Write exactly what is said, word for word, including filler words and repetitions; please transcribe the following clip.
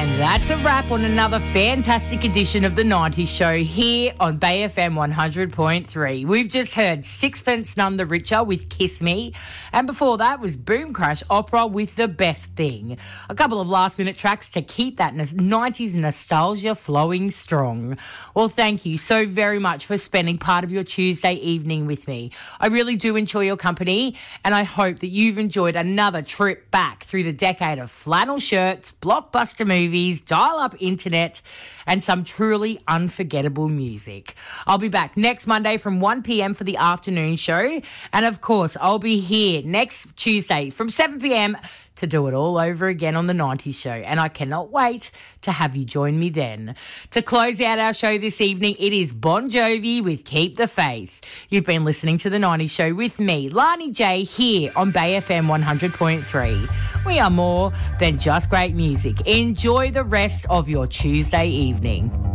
And that's a wrap on another fantastic edition of the nineties Show here on Bay F M one hundred point three. We've just heard Sixpence None the Richer with Kiss Me, and before that was Boom Crash Opera with The Best Thing. A couple of last-minute tracks to keep that nineties nostalgia flowing strong. Well, thank you so very much for spending part of your Tuesday evening with me. I really do enjoy your company, and I hope that you've enjoyed another trip back through the decade of flannel shirts, blockbuster movies, dial-up internet, and some truly unforgettable music. I'll be back next Monday from one p.m. for the afternoon show, and of course I'll be here next Tuesday from seven p.m. to do it all over again on the nineties Show, and I cannot wait to have you join me then. To close out our show this evening, it is Bon Jovi with Keep the Faith. You've been listening to the nineties Show with me, Lani J, here on Bay F M one hundred point three. We are more than just great music. Enjoy the rest of your Tuesday evening.